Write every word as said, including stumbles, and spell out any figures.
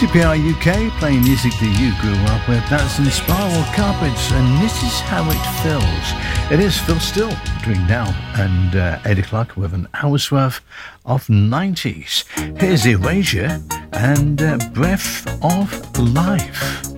C P R U K, playing music that you grew up with. That's in Spiral Carpets, and this is how it feels. It is Phil Still between now and uh, eight o'clock with an hour's worth of nineties. Here's Erasure and uh, Breath of Life.